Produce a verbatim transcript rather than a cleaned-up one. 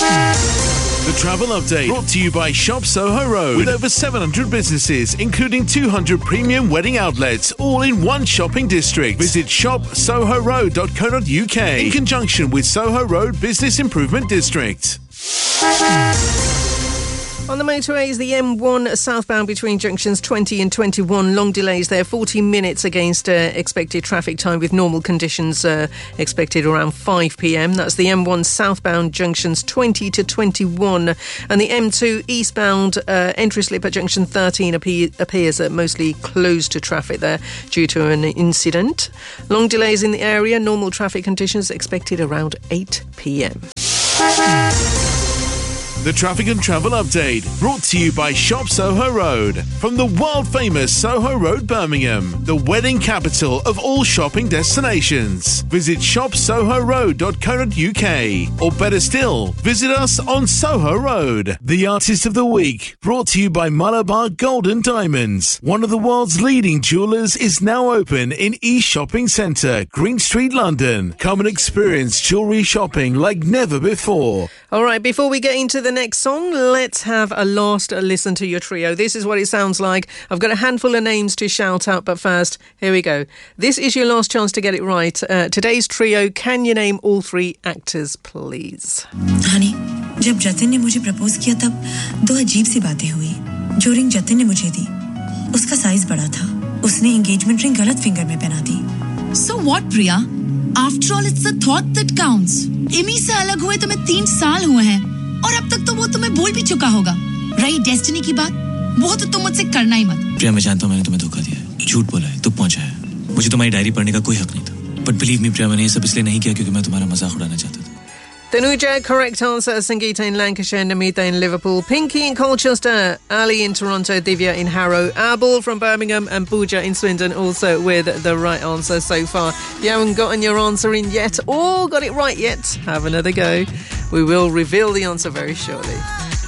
The Travel Update, brought to you by Shop Soho Road, with over seven hundred businesses, including two hundred premium wedding outlets, all in one shopping district. Visit shop soho road dot co dot uk in conjunction with Soho Road Business Improvement District. On the motorways, the M one southbound between junctions twenty and twenty-one, long delays there, forty minutes against uh, expected traffic time, with normal conditions uh, expected around five p.m. That's the M one southbound junctions twenty to twenty-one, and the M two eastbound uh, entry slip at junction thirteen appear- appears uh, mostly closed to traffic there due to an incident. Long delays in the area, normal traffic conditions expected around eight p.m. The Traffic and Travel Update, brought to you by Shop Soho Road. From the world-famous Soho Road, Birmingham, the wedding capital of all shopping destinations. Visit shop soho road dot co dot uk, or better still, visit us on Soho Road. The Artist of the Week, brought to you by Malabar Gold and Diamonds. One of the world's leading jewellers is now open in East Shopping Centre, Green Street, London. Come and experience jewellery shopping like never before. All right, before we get into the next song, let's have a last listen to your trio. This is what it sounds like. I've got a handful of names to shout out, but first, here we go. This is your last chance to get it right. Uh, today's trio, can you name all three actors, please? Honey, जब जतिन ने मुझे propose किया तब दो अजीब सी बातें हुई. जो रिंग जतिन ने मुझे दी, उसका साइज बड़ा था. उसने एंगेजमेंट रिंग गलत फिंगर में पहना दी. So what, Priya? After all, it's the thought that counts. Emmy से अलग हुए तुम्हें तीन साल हुए हैं. और अब तक तो वो तुम्हें भूल भी चुका होगा. रही डेस्टिनी की बात, वो तो तुम मुझसे करना ही मत. प्रिया, मैं जानता हूँ मैंने तुम्हें धोखा दिया है, झूठ बोला है, तुम पहुंचा है. मुझे तुम्हारी डायरी पढ़ने का कोई हक नहीं था. बट बिलीव मी प्रिया, मैंने ये सब इसलिए नहीं किया क्योंकि मैं तुम्हारा मजाक उड़ाना चाहता था. Tanuja, correct answer. Sangeeta in Lancashire, Namita in Liverpool, Pinky in Colchester, Ali in Toronto, Divya in Harrow, Arbel from Birmingham, and Pooja in Swindon also with the right answer so far. If you haven't gotten your answer in yet or got it right yet, have another go. We will reveal the answer very shortly.